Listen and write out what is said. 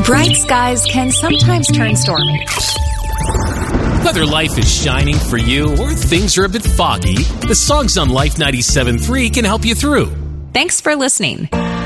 Bright skies can sometimes turn stormy. Whether life is shining for you or things are a bit foggy, the songs on Life 97.3 can help you through. Thanks for listening.